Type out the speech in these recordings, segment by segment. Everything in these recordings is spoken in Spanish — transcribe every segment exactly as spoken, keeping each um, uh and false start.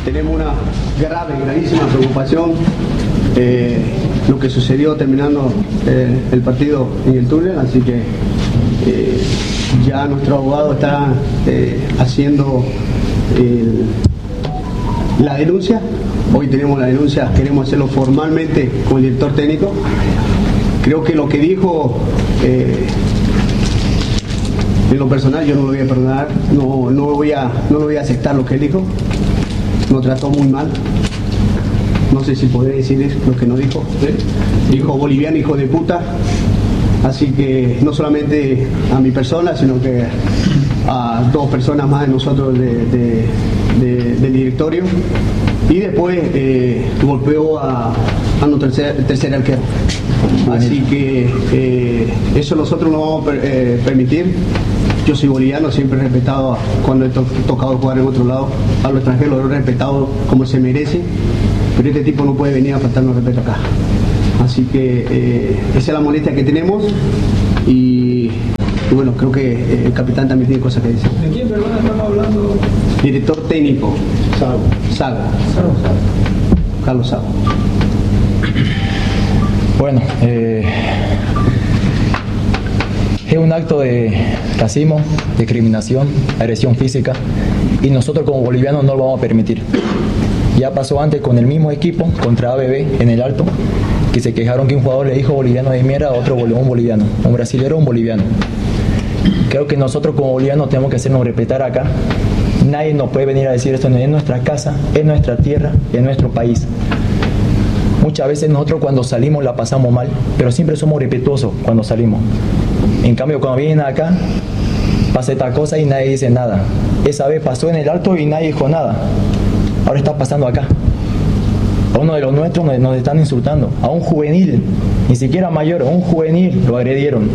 tenemos una grave, gravísima preocupación. Eh, lo que sucedió terminando eh, el partido en el túnel, así que eh, ya nuestro abogado está eh, haciendo eh, la denuncia. Hoy tenemos la denuncia, queremos hacerlo formalmente con el director técnico. Creo que lo que dijo, eh, en lo personal, yo no lo voy a perdonar, no, no, voy a, no lo voy a aceptar lo que él dijo. Nos trató muy mal. No sé si podré decir lo que no dijo. ¿eh? Dijo boliviano, hijo de puta. Así que no solamente a mi persona, sino que a dos personas más de nosotros de, de, de, del directorio. Y después eh, golpeó a, a nuestro tercer, tercer arquero. Así que eh, eso nosotros no vamos a per, eh, permitir. Yo soy boliviano, siempre he respetado cuando he to tocado jugar en otro lado. A los extranjeros lo he respetado como se merece. Pero este tipo no puede venir a faltarnos respeto acá. Así que eh, esa es la molestia que tenemos y, y bueno, creo que eh, el capitán también tiene cosas que decir. ¿De quién, perdón, estamos hablando? Director técnico. Sago. Sago. Sago. Carlos Sago. Bueno, eh, es un acto de racismo, discriminación, agresión física y nosotros como bolivianos no lo vamos a permitir. Ya pasó antes con el mismo equipo contra A B B en el Alto, que se quejaron que un jugador le dijo boliviano de mierda a otro un boliviano, un brasilero un boliviano. Creo que nosotros como bolivianos tenemos que hacernos respetar acá. Nadie nos puede venir a decir esto, es nuestra casa, es nuestra tierra, es nuestro país. Muchas veces nosotros cuando salimos la pasamos mal, pero siempre somos respetuosos cuando salimos. En cambio cuando vienen acá, pasa esta cosa y nadie dice nada. Esa vez pasó en el Alto y nadie dijo nada. Ahora está pasando acá. A uno de los nuestros nos, nos están insultando. A un juvenil, ni siquiera mayor, a un juvenil lo agredieron.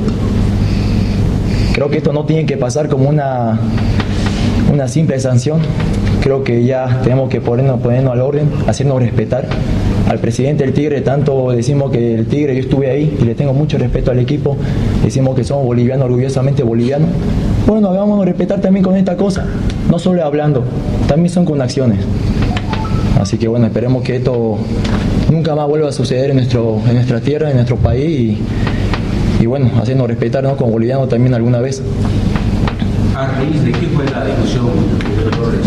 Creo que esto no tiene que pasar como una, una simple sanción. Creo que ya tenemos que ponernos, ponernos al orden, hacernos respetar. Al presidente del Tigre, tanto decimos que el Tigre, yo estuve ahí y le tengo mucho respeto al equipo. Decimos que somos bolivianos, orgullosamente bolivianos. Bueno, hagámonos respetar también con esta cosa. No solo hablando, también son con acciones. Así que bueno, esperemos que esto nunca más vuelva a suceder en, nuestro, en nuestra tierra, en nuestro país y, y bueno, hacernos respetar, ¿no? Como bolivianos también alguna vez. ¿A raíz de qué fue la discusión de Torres?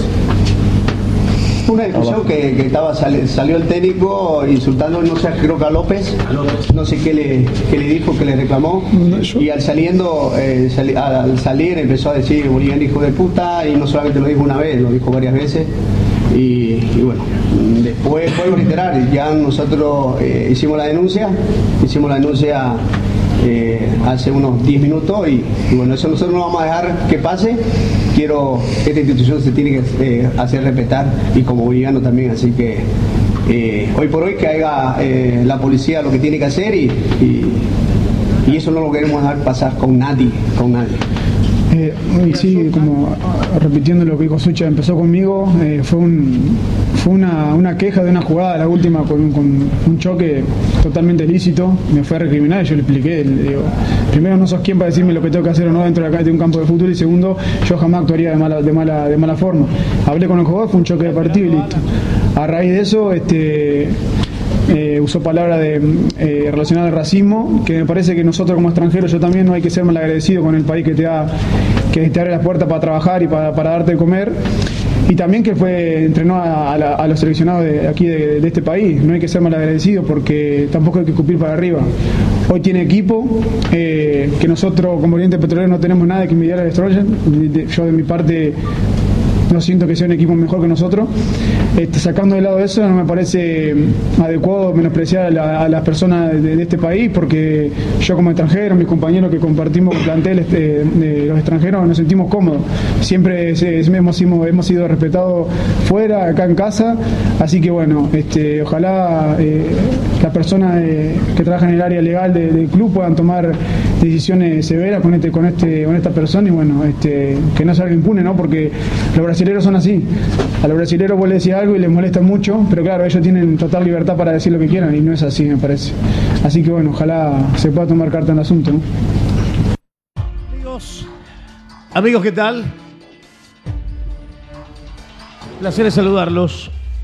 Una discusión que, que estaba sali, salió el técnico insultando, no sé, creo que a López, a López. no sé qué le, qué le dijo, qué le reclamó, y al saliendo, eh, sali, al salir empezó a decir boliviano hijo de puta, y no solamente lo dijo una vez, lo dijo varias veces, y, y bueno, después vuelvo a reiterar, ya nosotros eh, hicimos la denuncia, hicimos la denuncia eh, hace unos diez minutos, y, y bueno, eso nosotros no vamos a dejar que pase. Quiero, esta institución se tiene que eh, hacer respetar y como boliviano también, así que eh, hoy por hoy que haga eh, la policía lo que tiene que hacer y, y, y eso no lo queremos dejar pasar con nadie, con nadie. Eh, y sí, como repitiendo lo que dijo Sucha, empezó conmigo, eh, fue, un, fue una, una queja de una jugada, la última, con, con un choque totalmente ilícito, me fue a recriminar y yo le expliqué, le digo, primero no sos quien para decirme lo que tengo que hacer o no dentro de, acá, de un campo de fútbol y segundo, yo jamás actuaría de mala, de mala, de mala forma. Hablé con el jugador, fue un choque de partido y listo. A raíz de eso, este... Eh, usó palabras de, eh, relacionadas al racismo, que me parece que nosotros como extranjeros, yo también no hay que ser malagradecido con el país que te da, que te abre las puertas para trabajar y para, para darte de comer, y también que fue entrenó a, a, la, a los seleccionados de aquí de, de este país. No hay que ser malagradecido porque tampoco hay que escupir para arriba. Hoy tiene equipo, eh, que nosotros como Oriente Petrolero no tenemos nada que envidiar al Stroller. Yo de mi parte no siento que sea un equipo mejor que nosotros. Este, sacando de lado eso, no me parece adecuado menospreciar a, la, a las personas de, de este país, porque yo como extranjero, mis compañeros que compartimos plantel este, de los extranjeros, nos sentimos cómodos. Siempre se, hemos, hemos sido respetados fuera, acá en casa, así que bueno, este, ojalá eh, las personas eh, que trabajan en el área legal de, del club puedan tomar decisiones severas con este, con este, con esta persona y bueno, este, que no salga impune, ¿no? Porque los brasileños son así. A los brasileños vos le decís algo y les molesta mucho, pero claro, ellos tienen total libertad para decir lo que quieran y no es así, me parece. Así que bueno, ojalá se pueda tomar carta en el asunto, ¿no? Amigos, amigos, ¿qué tal? Placer saludarlos.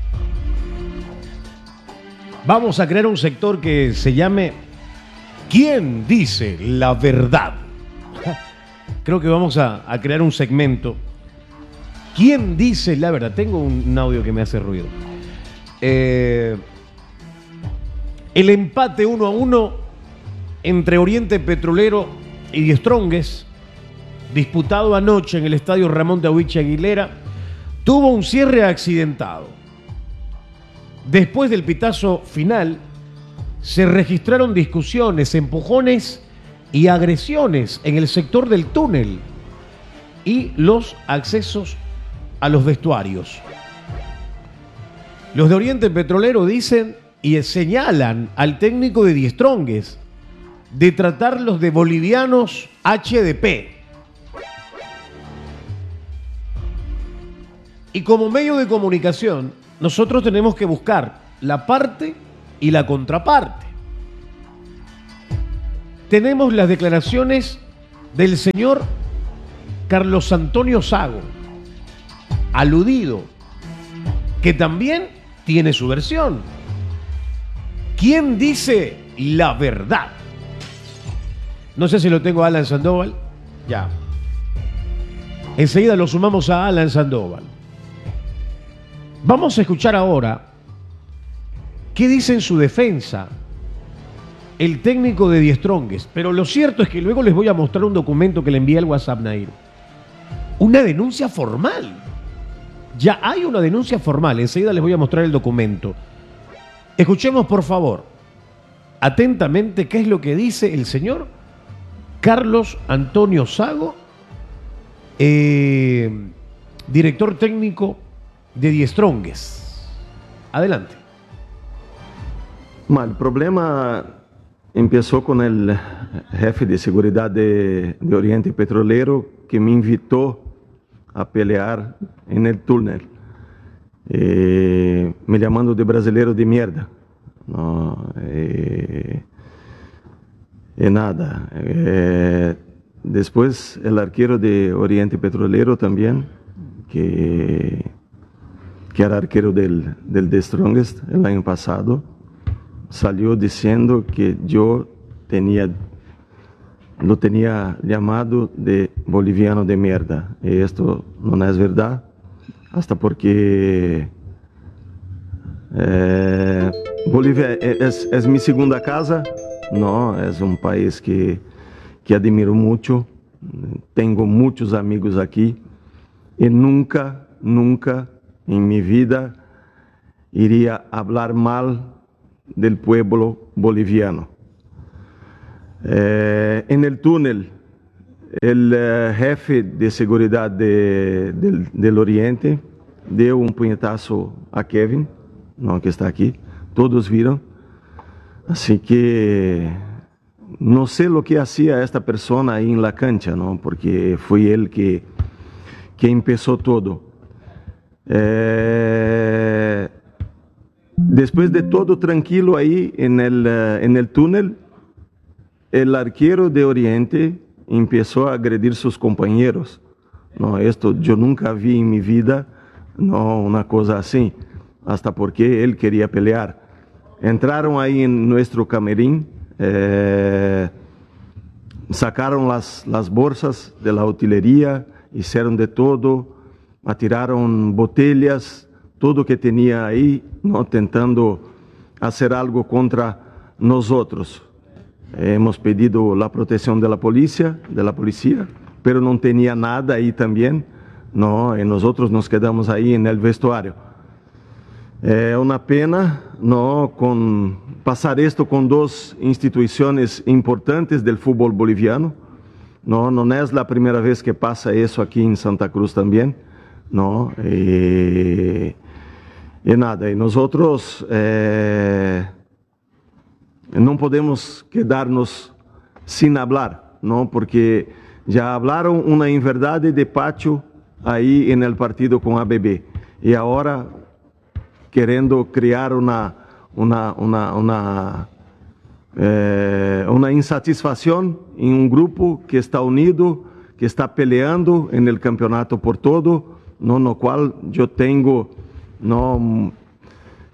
Vamos a crear un sector que se llame ¿Quién dice la verdad? Creo que vamos a, a crear un segmento. ¿Quién dice la verdad? Tengo un, un audio que me hace ruido. Eh, el empate uno a uno entre Oriente Petrolero y Die Strongest, disputado anoche en el estadio Ramón de Awiche Aguilera, tuvo un cierre accidentado. Después del pitazo final, se registraron discusiones, empujones y agresiones en el sector del túnel y los accesos a los vestuarios. Los de Oriente Petrolero dicen y señalan al técnico de Die Strongest de tratarlos de bolivianos H D P. Y como medio de comunicación, nosotros tenemos que buscar la parte y la contraparte. Tenemos las declaraciones del señor Carlos Antonio Sago, aludido, que también tiene su versión. ¿Quién dice la verdad? No sé si lo tengo a Alan Sandoval. Ya. Enseguida lo sumamos a Alan Sandoval. Vamos a escuchar ahora qué dice en su defensa el técnico de Die Strongest. Pero lo cierto es que luego les voy a mostrar un documento que le envié al WhatsApp, Nair. Una denuncia formal. Ya hay una denuncia formal. Enseguida les voy a mostrar el documento. Escuchemos, por favor, atentamente qué es lo que dice el señor Carlos Antonio Sago, eh, director técnico de Die Strongest. Adelante. Mal, el problema empezó con el jefe de seguridad de, de Oriente Petrolero que me invitó a pelear en el túnel, eh, me llamando de brasileiro de mierda. No, eh, y nada. Eh, después el arquero de Oriente Petrolero también, que, que era arquero del, del Die Strongest el año pasado, salió diciendo que yo tenía, lo tenía llamado de boliviano de mierda. Y esto no es verdad, hasta porque eh, Bolivia es, es mi segunda casa. No, es un país que, que admiro mucho. Tengo muchos amigos aquí y nunca, nunca en mi vida iría a hablar mal del pueblo boliviano. Eh, en el túnel, el uh, jefe de seguridad de, del, del Oriente dio un puñetazo a Kevin, no, que está aquí, todos vieron. Así que no sé lo que hacía esta persona ahí en la cancha, ¿no? Porque fue él que, que empezó todo. Eh, después de todo tranquilo ahí en el, uh, en el túnel, el arquero de Oriente empezó a agredir sus compañeros. No, esto yo nunca vi en mi vida, no, una cosa así, hasta porque él quería pelear. Entraron ahí en nuestro camerín, eh, sacaron las, las bolsas de la utilería, hicieron de todo, atiraron botellas, todo que tenía ahí, ¿no? Tentando hacer algo contra nosotros. Hemos pedido la protección de la policía, de la policía, pero no tenía nada ahí también, ¿no? Y nosotros nos quedamos ahí en el vestuario. Es una pena, ¿no? Con pasar esto con dos instituciones importantes del fútbol boliviano. No, no es la primera vez que pasa eso aquí en Santa Cruz también, ¿no? Y, y nada, y nosotros eh, no podemos quedarnos sin hablar, ¿no? Porque ya hablaron una inverdad de Pacho ahí en el partido con A B B y ahora queriendo crear una, una, una, una, eh, una insatisfacción en un grupo que está unido, que está peleando en el campeonato por todo, no, no cual yo tengo, no,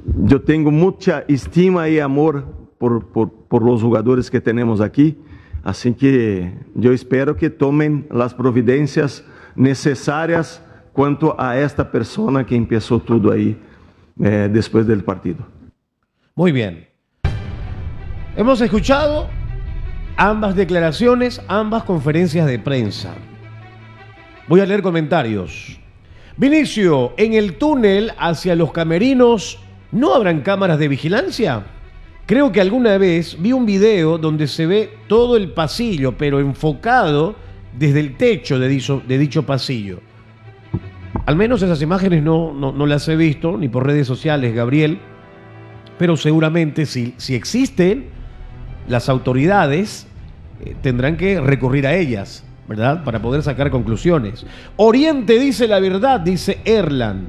yo tengo mucha estima y amor por, por, por los jugadores que tenemos aquí, así que yo espero que tomen las providencias necesarias cuanto a esta persona que empezó todo ahí eh, después del partido. Muy bien. Hemos escuchado ambas declaraciones, ambas conferencias de prensa. Voy a leer comentarios. Vinicio, en el túnel hacia los camerinos, ¿no habrán cámaras de vigilancia? Creo que alguna vez vi un video donde se ve todo el pasillo, pero enfocado desde el techo de dicho, de dicho pasillo. Al menos esas imágenes no, no, no las he visto, ni por redes sociales, Gabriel. Pero seguramente si, si existen, las autoridades eh, tendrán que recurrir a ellas, ¿verdad? Para poder sacar conclusiones. Oriente dice la verdad, dice Erlan.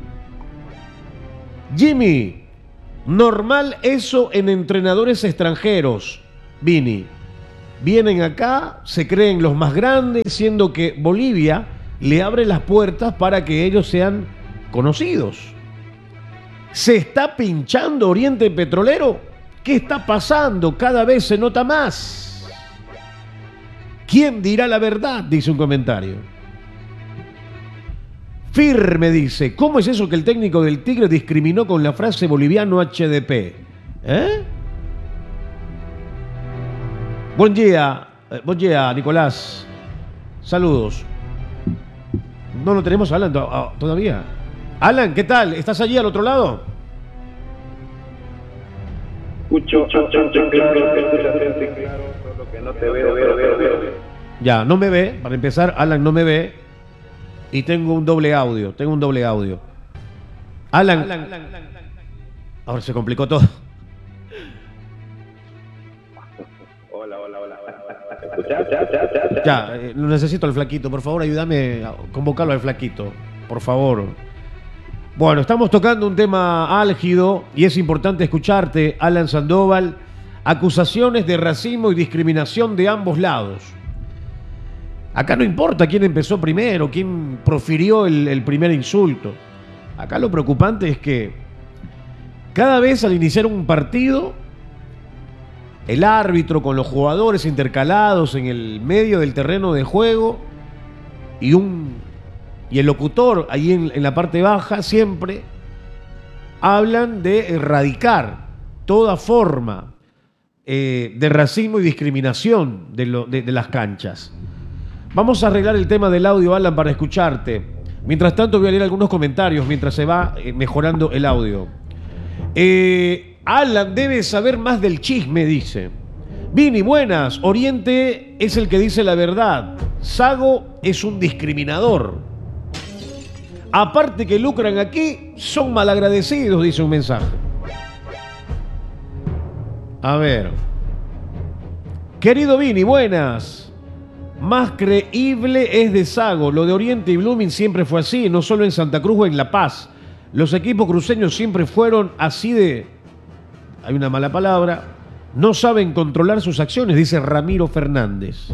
Jimmy, normal eso en entrenadores extranjeros, Vini. Vienen acá, se creen los más grandes, siendo que Bolivia le abre las puertas para que ellos sean conocidos. ¿Se está pinchando Oriente Petrolero? ¿Qué está pasando? Cada vez se nota más. ¿Quién dirá la verdad? Dice un comentario. Firme dice, ¿cómo es eso que el técnico del Tigre discriminó con la frase boliviano H D P? ¿Eh? Buen día, eh, buen día, Nicolás. Saludos. No lo tenemos a Alan to- todavía. Alan, ¿qué tal? ¿Estás allí al otro lado? Escucho, claro, solo que no te veo, veo, veo, veo. Ya, no me ve. Para empezar, Alan no me ve. Y tengo un doble audio. Tengo un doble audio. Alan. Ahora se complicó todo. Hola, hola, hola. ¿Me escuchás? Ya, ya, ya, ya. Ya, eh, lo necesito al flaquito. Por favor, ayúdame a convocarlo al flaquito. Por favor. Bueno, estamos tocando un tema álgido y es importante escucharte, Alan Sandoval. Acusaciones de racismo y discriminación de ambos lados. Acá no importa quién empezó primero, quién profirió el, el primer insulto. Acá lo preocupante es que cada vez al iniciar un partido, el árbitro con los jugadores intercalados en el medio del terreno de juego y, un, y el locutor ahí en, en la parte baja siempre hablan de erradicar toda forma eh, de racismo y discriminación de, lo, de, de las canchas. Vamos a arreglar el tema del audio, Alan, para escucharte. Mientras tanto voy a leer algunos comentarios mientras se va eh, mejorando el audio. Eh, Alan debe saber más del chisme, dice. Vini, buenas. Oriente es el que dice la verdad. Sago es un discriminador. Aparte que lucran aquí, son malagradecidos, dice un mensaje. A ver. Querido Vini, buenas. Más creíble es de Sago. Lo de Oriente y Blooming siempre fue así, no solo en Santa Cruz o en La Paz. Los equipos cruceños siempre fueron así de... Hay una mala palabra. No saben controlar sus acciones, dice Ramiro Fernández.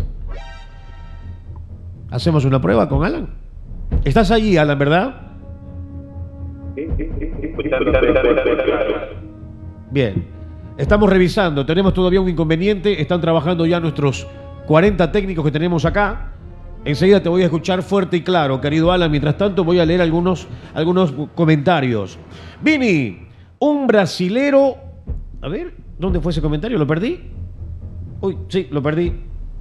¿Hacemos una prueba con Alan? Estás allí, Alan, ¿verdad? Sí, sí, sí, sí. Escuchando, claro. Bien. Estamos revisando. Tenemos todavía un inconveniente. Están trabajando ya nuestros cuarenta técnicos que tenemos acá. Enseguida te voy a escuchar fuerte y claro, querido Alan. Mientras tanto voy a leer algunos, algunos comentarios. Vini, un brasilero... A ver, ¿dónde fue ese comentario? ¿Lo perdí? Uy, sí, lo perdí.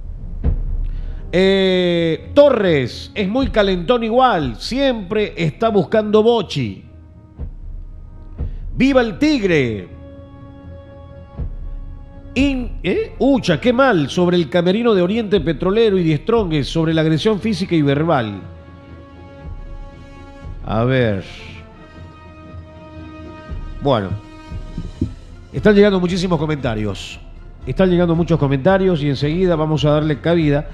Eh, Torres, es muy calentón igual. Siempre está buscando bochi. ¡Viva el Tigre! In, ¿eh? Ucha, qué mal, sobre el camerino de Oriente Petrolero y de Strongest, sobre la agresión física y verbal. A ver. Bueno. Están llegando muchísimos comentarios. Están llegando muchos comentarios y enseguida vamos a darle cabida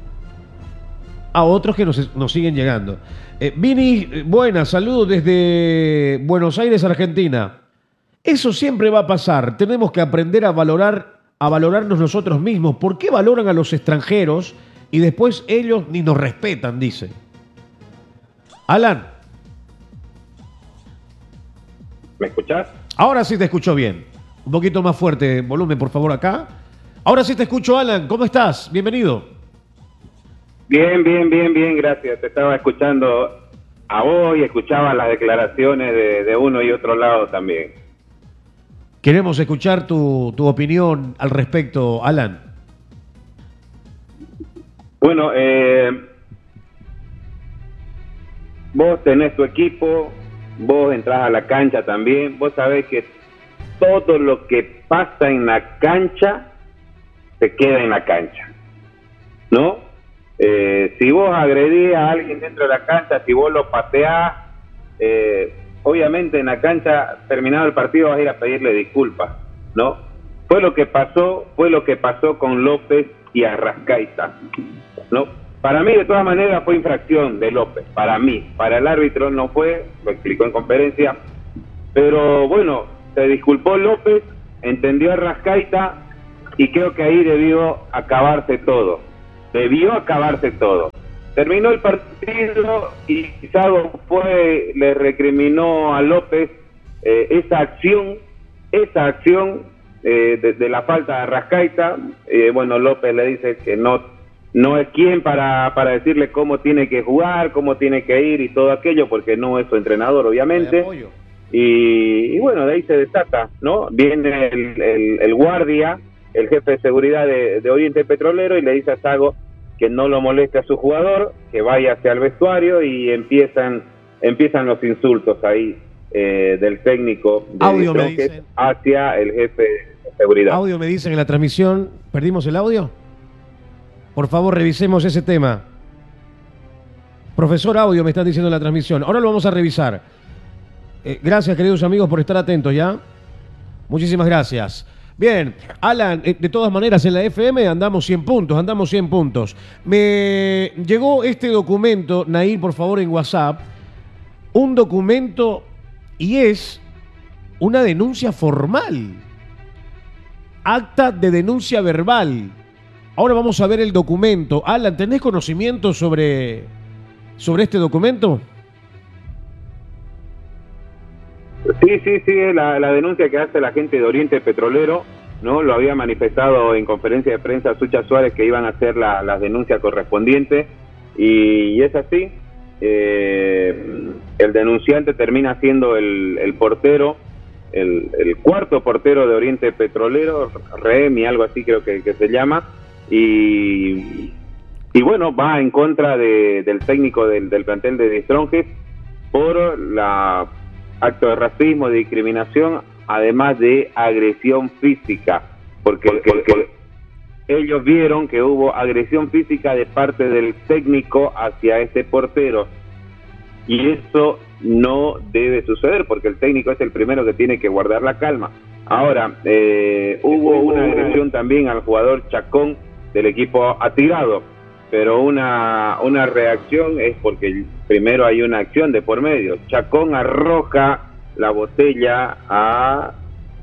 a otros que nos, nos siguen llegando. Eh, Vini, buenas, saludos desde Buenos Aires, Argentina. Eso siempre va a pasar. Tenemos que aprender a valorar, a valorarnos nosotros mismos. ¿Por qué valoran a los extranjeros y después ellos ni nos respetan? Dice. Alan. ¿Me escuchás? Ahora sí te escucho bien. Un poquito más fuerte, volumen, por favor, acá. Ahora sí te escucho, Alan. ¿Cómo estás? Bienvenido. Bien, bien, bien, bien, gracias. Te estaba escuchando a vos y escuchaba las declaraciones de, de uno y otro lado también. Queremos escuchar tu, tu opinión al respecto, Alan. Bueno, eh, vos tenés tu equipo, vos entrás a la cancha también, vos sabés que todo lo que pasa en la cancha se queda en la cancha, ¿no? Eh, si vos agredís a alguien dentro de la cancha, si vos lo pateás, eh, obviamente en la cancha, terminado el partido, vas a ir a pedirle disculpas, ¿no? Fue lo que pasó, fue lo que pasó con López y Arrascaita, ¿no? Para mí, de todas maneras, fue infracción de López, para mí. Para el árbitro no fue, lo explicó en conferencia, pero bueno, se disculpó López, entendió a Arrascaita y creo que ahí debió acabarse todo. Debió acabarse todo. Terminó el partido y Sago fue, le recriminó a López eh, esa acción, esa acción eh, de, de la falta de Arrascaita. Eh, bueno, López le dice que no, no es quien para, para decirle cómo tiene que jugar, cómo tiene que ir y todo aquello, porque no es su entrenador, obviamente. Y, y bueno, de ahí se desata, ¿no? Viene el, el, el guardia, el jefe de seguridad de, de Oriente Petrolero, y le dice a Sago que no lo moleste a su jugador, que vaya hacia el vestuario, y empiezan empiezan los insultos ahí eh, del técnico de Audio me Strongest dicen. hacia el jefe de seguridad. Audio me dicen en la transmisión. ¿Perdimos el audio? Por favor, revisemos ese tema. Profesor, audio me está diciendo en la transmisión. Ahora lo vamos a revisar. Eh, gracias, queridos amigos, por estar atentos, ¿ya? Muchísimas gracias. Bien, Alan, eh, de todas maneras en la F M andamos cien puntos, andamos cien puntos. Me llegó este documento, Nair, por favor, en WhatsApp. Un documento y es una denuncia formal. Acta de denuncia verbal. Ahora vamos a ver el documento. Alan, ¿tenés conocimiento sobre, sobre este documento? Sí, sí, sí, la, la denuncia que hace la gente de Oriente Petrolero, ¿no? Lo había manifestado en conferencia de prensa Sucha Suárez que iban a hacer la, las denuncias correspondientes, y, y es así. Eh, el denunciante termina siendo el, el portero, el, el cuarto portero de Oriente Petrolero, Remi, algo así creo que, que se llama, y, y bueno, va en contra de, del técnico del, del plantel de Strongest por la acto de racismo, de discriminación, además de agresión física, porque, porque ellos vieron que hubo agresión física de parte del técnico hacia este portero, y eso no debe suceder, porque el técnico es el primero que tiene que guardar la calma. Ahora, eh, hubo una agresión también al jugador Chacón del equipo Atirado, pero una, una reacción es porque primero hay una acción de por medio. Chacón arroja la botella a,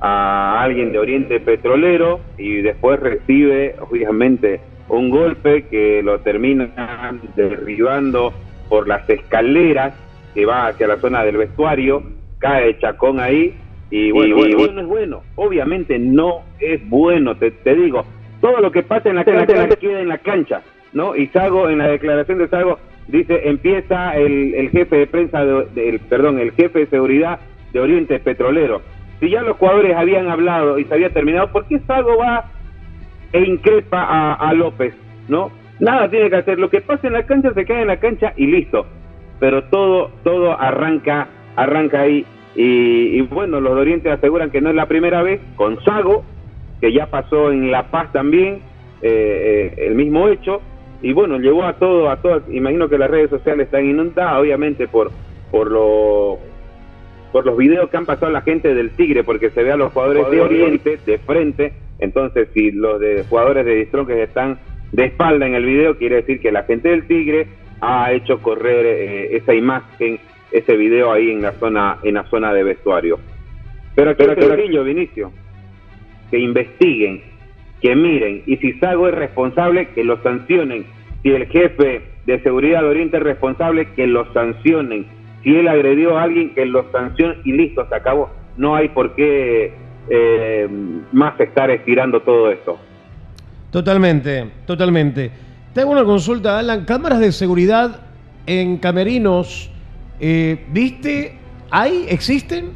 a alguien de Oriente Petrolero y después recibe, obviamente, un golpe que lo termina derribando por las escaleras que va hacia la zona del vestuario. Cae Chacón ahí y bueno, y, bueno, no es bueno. Obviamente no es bueno, te, te digo. Todo lo que pasa en la cancha queda en la cancha, ¿no? Y Sago, en la declaración de Sago, dice, empieza el, el jefe de prensa, de, de, el, perdón, el jefe de seguridad de Oriente Petrolero. Si ya los jugadores habían hablado y se había terminado, ¿por qué Sago va e increpa a, a López, no? Nada tiene que hacer, lo que pasa en la cancha se queda en la cancha y listo. Pero todo todo arranca arranca ahí. Y, y bueno, los de Oriente aseguran que no es la primera vez, con Sago, que ya pasó en La Paz también, eh, eh, el mismo hecho, y bueno, llegó a todo, a todo, imagino que las redes sociales están inundadas, obviamente, por por lo, por los videos que han pasado la gente del Tigre, porque se ve a los jugadores de Oriente de frente. Entonces, si los de jugadores de Strongest están de espalda en el video, quiere decir que la gente del Tigre ha hecho correr eh, esa imagen, ese video ahí en la zona, en la zona de vestuario. Pero aquí es sencillo, Vinicio, que investiguen, que miren, y si Sago es responsable, que lo sancionen. Si el jefe de seguridad de Oriente es responsable, que lo sancionen. Si él agredió a alguien, que lo sancionen y listo, se acabó. no hay por qué eh, más estar estirando todo esto. Totalmente, totalmente. Te hago una consulta, Alan. Cámaras de seguridad en camerinos, eh, ¿viste? ¿Hay? ¿Existen?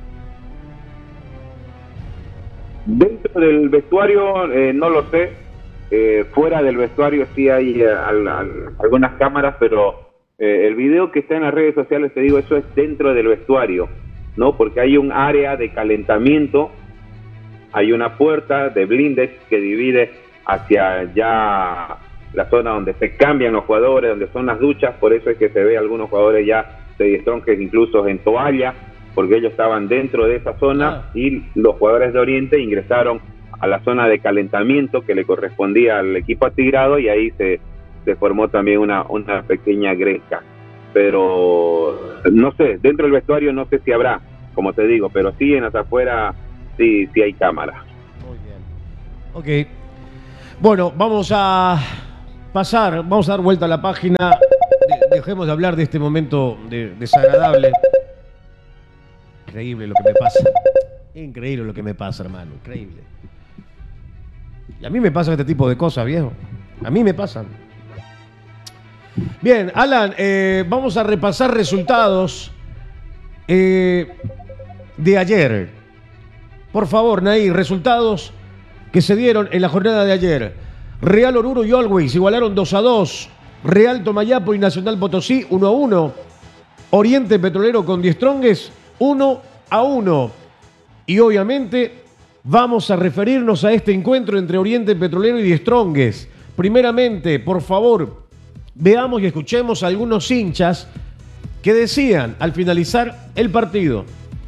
Dentro del vestuario eh, no lo sé. Eh, fuera del vestuario sí hay eh, al, al, algunas cámaras, pero eh, el video que está en las redes sociales, te digo, eso es dentro del vestuario, ¿no? Porque hay un área de calentamiento, hay una puerta de blindex que divide hacia ya la zona donde se cambian los jugadores, donde son las duchas. Por eso es que se ve a algunos jugadores ya de Strongest incluso en toalla, porque ellos estaban dentro de esa zona ah. y los jugadores de Oriente ingresaron a la zona de calentamiento que le correspondía al equipo atigrado, y ahí se, se formó también una, una pequeña gresca. Pero no sé, dentro del vestuario no sé si habrá, como te digo, pero sí en las afueras sí, sí hay cámaras. Muy bien. Ok. Bueno, vamos a pasar, vamos a dar vuelta a la página. De, dejemos de hablar de este momento de, desagradable. Increíble lo que me pasa. Increíble lo que me pasa, hermano. Increíble. Y a mí me pasan este tipo de cosas, viejo. A mí me pasan. Bien, Alan, eh, vamos a repasar resultados eh, de ayer. Por favor, Nair, resultados que se dieron en la jornada de ayer. Real Oruro y Always igualaron dos a dos. Real Tomayapo y Nacional Potosí uno a uno. Oriente Petrolero con Die Strongest uno a uno. Y obviamente vamos a referirnos a este encuentro entre Oriente Petrolero y Die Strongest. Primeramente, por favor, veamos y escuchemos a algunos hinchas que decían al finalizar el partido.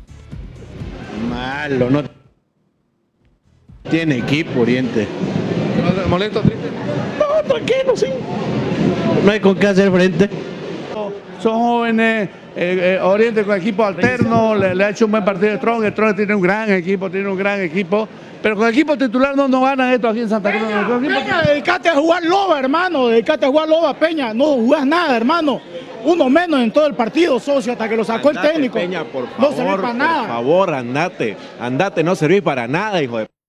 Malo, no tiene equipo Oriente. ¿Molesto, triste? No, tranquilo, sí. No hay con qué hacer frente. Son jóvenes, eh, eh, Oriente con equipo alterno, le, le ha hecho un buen partido de Strong. Strong tiene un gran equipo, tiene un gran equipo. Pero con el equipo titular no nos ganan esto aquí en Santa Cruz. Peña, Peña, dedicate a jugar loba, hermano. Dedicate a jugar loba, Peña. No jugás nada, hermano. Uno menos en todo el partido, socio, hasta que lo sacó andate, el técnico. Peña, por favor, no servís para nada. Por favor, andate. Andate, no servís para nada, hijo de...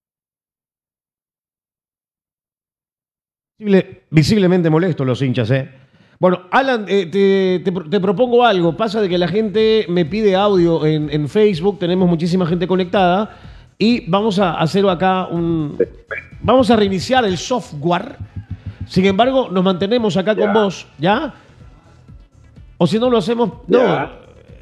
Visible, visiblemente molestos los hinchas, ¿eh? Bueno, Alan, eh, te, te, te propongo algo. Pasa de que la gente me pide audio en, en Facebook, tenemos muchísima gente conectada y vamos a hacer acá un... Vamos a reiniciar el software. Sin embargo, nos mantenemos acá ya. con vos, ¿ya? O si no lo hacemos... No, ya.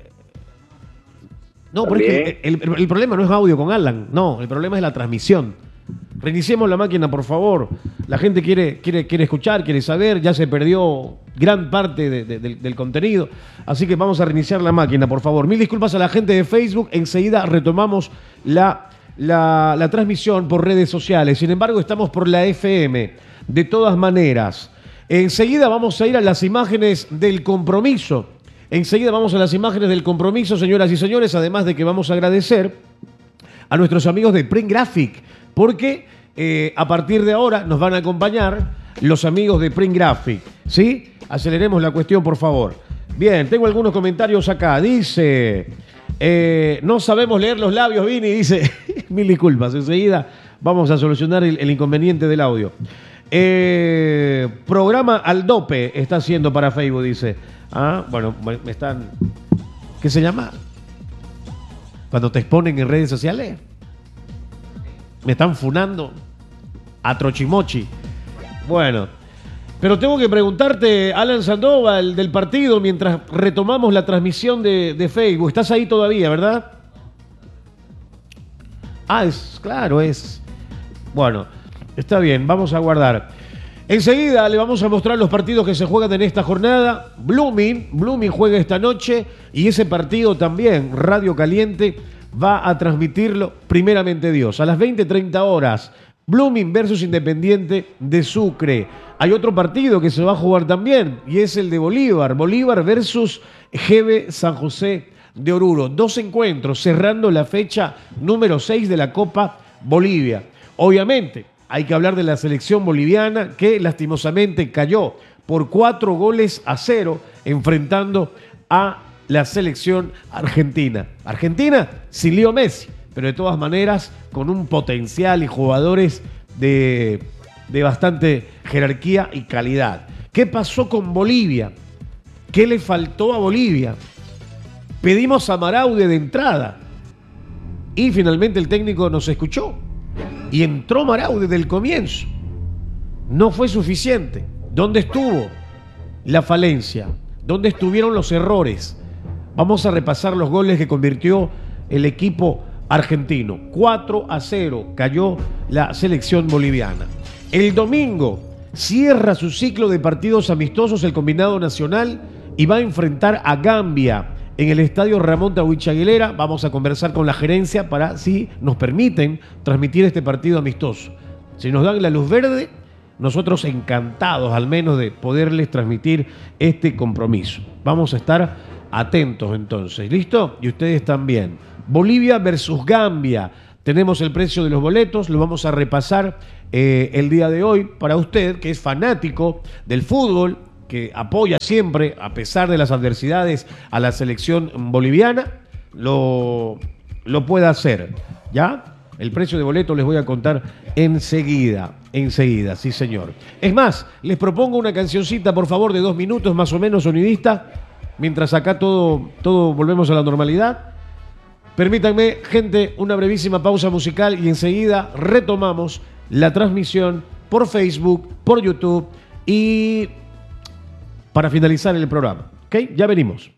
no porque el, el, el problema no es audio con Alan, no, el problema es la transmisión. Reiniciemos la máquina, por favor. La gente quiere, quiere, quiere escuchar, quiere saber. Ya se perdió gran parte de, de, del, del contenido. Así que vamos a reiniciar la máquina, por favor. Mil disculpas a la gente de Facebook. Enseguida retomamos la, la, la transmisión por redes sociales. Sin embargo, estamos por la F M. De todas maneras, enseguida vamos a ir a las imágenes del compromiso. Enseguida vamos a las imágenes del compromiso, señoras y señores. Además de que vamos a agradecer a nuestros amigos de Print Graphic, porque eh, a partir de ahora nos van a acompañar los amigos de Print Graphic, ¿sí? Aceleremos la cuestión, por favor. Bien, tengo algunos comentarios acá. Dice, eh, no sabemos leer los labios, Vini, dice, mil disculpas, enseguida vamos a solucionar el, el inconveniente del audio. Eh, programa al dope está haciendo para Facebook, dice. Ah, bueno, me están... ¿Qué se llama? Cuando te exponen en redes sociales. Me están funando a trochimochi. Bueno, pero tengo que preguntarte, Alan Sandoval, del partido, mientras retomamos la transmisión de, de Facebook. Estás ahí todavía, ¿verdad? Ah, es claro, es... Bueno, está bien, vamos a guardar. Enseguida le vamos a mostrar los partidos que se juegan en esta jornada. Blooming, Blooming juega esta noche y ese partido también, Radio Caliente, va a transmitirlo primeramente Dios. A las veinte treinta horas, Blooming versus Independiente de Sucre. Hay otro partido que se va a jugar también y es el de Bolívar. Bolívar versus G B San José de Oruro. Dos encuentros cerrando la fecha número seis de la Copa Bolivia. Obviamente, hay que hablar de la selección boliviana que lastimosamente cayó por cuatro goles a cero enfrentando a la selección argentina. Argentina sin Leo Messi, pero de todas maneras con un potencial y jugadores de, de bastante jerarquía y calidad. ¿Qué pasó con Bolivia? ¿Qué le faltó a Bolivia? Pedimos a Maraude de entrada y finalmente el técnico nos escuchó y entró Maraude del comienzo. No fue suficiente. ¿Dónde estuvo la falencia? ¿Dónde estuvieron los errores? Vamos a repasar los goles que convirtió el equipo argentino. cuatro a cero cayó la selección boliviana. El domingo cierra su ciclo de partidos amistosos el combinado nacional y va a enfrentar a Gambia en el estadio Ramón Tawich Aguilera. Vamos a conversar con la gerencia para si nos permiten transmitir este partido amistoso. Si nos dan la luz verde, nosotros encantados al menos de poderles transmitir este compromiso. Vamos a estar atentos entonces, ¿listo? Y ustedes también. Bolivia versus Gambia. Tenemos el precio de los boletos, lo vamos a repasar eh, el día de hoy para usted que es fanático del fútbol, que apoya siempre, a pesar de las adversidades, a la selección boliviana, lo, lo puede hacer, ¿ya? El precio de boleto les voy a contar enseguida, enseguida, sí señor. Es más, les propongo una cancioncita, por favor, de dos minutos más o menos, sonidista, mientras acá todo, todo volvemos a la normalidad. Permítanme, gente, una brevísima pausa musical y enseguida retomamos la transmisión por Facebook, por YouTube y para finalizar el programa. ¿Ok? Ya venimos.